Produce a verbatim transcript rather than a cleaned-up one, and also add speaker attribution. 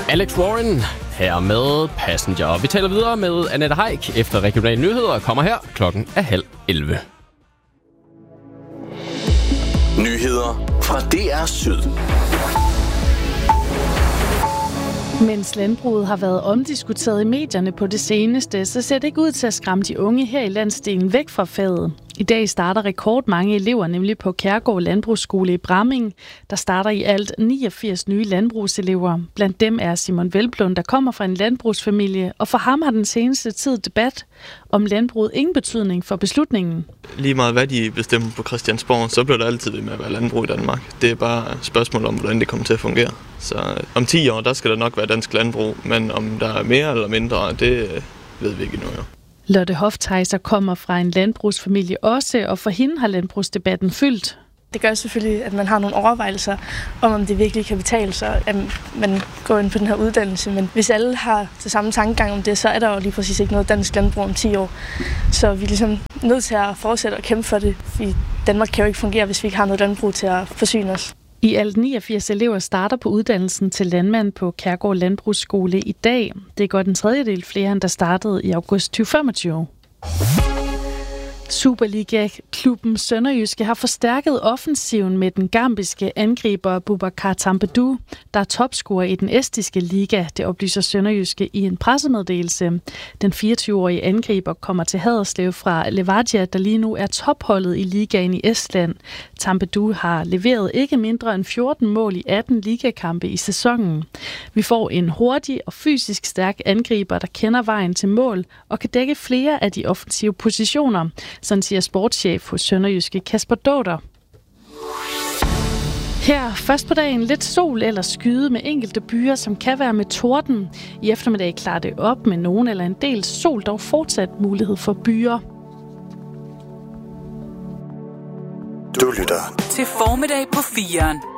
Speaker 1: Alex Warren her med Passenger. Vi taler videre med Annette Haik efter regionale nyheder. Kommer her. Klokken er halv elleve.
Speaker 2: Nyheder fra D R Syd.
Speaker 3: Mens landbruget har været omdiskuteret i medierne på det seneste, så ser det ikke ud til at skræmme de unge her i landsdelen væk fra faget. I dag starter rekordmange elever nemlig på Kærgård Landbrugsskole i Bramming. Der starter i alt niogfirs nye landbrugselever. Blandt dem er Simon Velblund, der kommer fra en landbrugsfamilie, og for ham har den seneste tid debat om landbruget ingen betydning for beslutningen.
Speaker 4: Lige meget hvad de bestemmer på Christiansborg, så bliver der altid ved med at være landbrug i Danmark. Det er bare et spørgsmål om, hvordan det kommer til at fungere. Så om ti år, der skal der nok være dansk landbrug, men om der er mere eller mindre, det ved vi ikke endnu.
Speaker 3: Lotte Hoftejser kommer fra en landbrugsfamilie også, og for hende har landbrugsdebatten fyldt.
Speaker 5: Det gør selvfølgelig, at man har nogle overvejelser om, om det virkelig kan betale sig, at man går ind på den her uddannelse. Men hvis alle har det samme tankegang om det, så er der jo lige præcis ikke noget dansk landbrug om ti år. Så vi er ligesom nødt til at fortsætte og kæmpe for det, fordi Danmark kan jo ikke fungere, hvis vi ikke har noget landbrug til at forsyne os.
Speaker 3: I alt niogfirs elever starter på uddannelsen til landmand på Kærgård Landbrugsskole i dag. Det er godt en tredjedel flere, end der startede i august tyve femogtyve. Superliga-klubben Sønderjyske har forstærket offensiven med den gambiske angriber Boubacar Tambadou, der er topscorer i den estiske liga, det oplyser Sønderjyske i en pressemeddelelse. Den fireogtyve-årige angriber kommer til Haderslev fra Levadia, der lige nu er topholdet i ligaen i Estland. Tambadou har leveret ikke mindre end fjorten mål i atten ligakampe i sæsonen. Vi får en hurtig og fysisk stærk angriber, der kender vejen til mål og kan dække flere af de offensive positioner. Sådan siger sportschef hos Sønderjyske Kasper Dåder. Her først på dagen lidt sol eller skyde med enkelte byer, som kan være med torden. I eftermiddag klarer det op med nogen eller en del sol, dog fortsat mulighed for byer.
Speaker 2: Du lytter
Speaker 6: til Formiddag på firen.